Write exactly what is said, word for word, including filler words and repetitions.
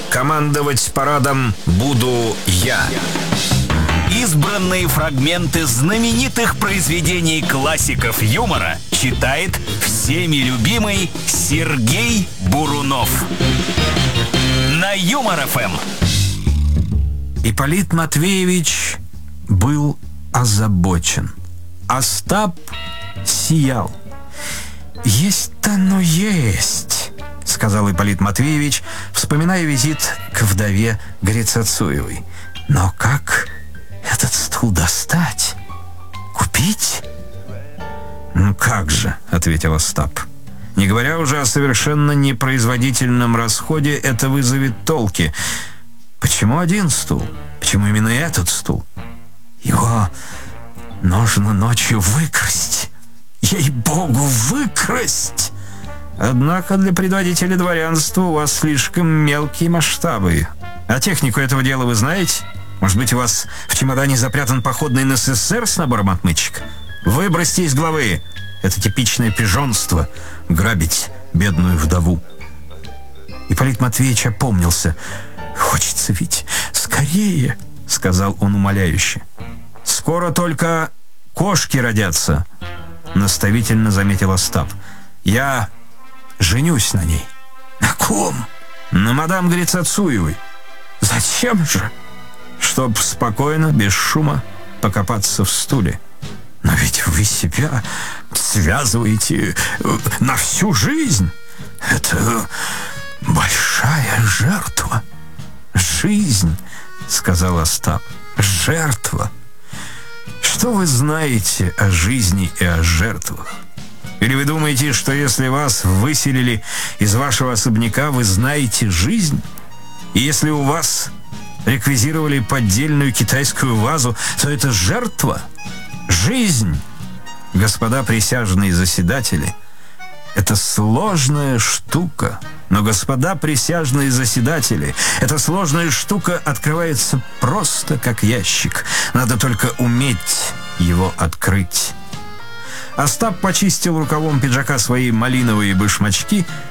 командовать парадом буду я. Избранные фрагменты знаменитых произведений классиков юмора читает всеми любимый Сергей Бурунов. На Юмор-ФМ. Ипполит Матвеевич был озабочен. Остап сиял. «Есть-то, но есть», — сказал Ипполит Матвеевич, вспоминая визит к вдове Грицацуевой. «Но как этот стул достать? Купить?» «Ну как же», — ответил Остап. «Не говоря уже о совершенно непроизводительном расходе, это вызовет толки. Почему один стул? Почему именно этот стул? Его нужно ночью выкрасть. Ей-богу, выкрасть! Однако для предводителя дворянства у вас слишком мелкие масштабы. А технику этого дела вы знаете? Может быть, у вас в чемодане запрятан походный эн эс эс эр с набором отмычек? Выбросьте из головы. Это типичное пижонство — грабить бедную вдову». Ипполит Матвеевич опомнился. «Хочется ведь скорее», — сказал он умоляюще. «Скоро только кошки родятся», — наставительно заметил Остап. «Я женюсь на ней». «На ком?» «На мадам Грицацуевой». «Зачем же?» «Чтоб спокойно, без шума, покопаться в стуле». «Но ведь вы себя связываете на всю жизнь. Это большая жертва». «Жизнь», — сказал Остап, — «жертва». Что вы знаете о жизни и о жертвах? Или вы думаете, что если вас выселили из вашего особняка, вы знаете жизнь? И если у вас реквизировали поддельную китайскую вазу, то это жертва? Жизнь, господа присяжные заседатели, это сложная штука. Но, господа присяжные заседатели, эта сложная штука открывается просто как ящик. Надо только уметь его открыть. Остап почистил рукавом пиджака свои малиновые башмачки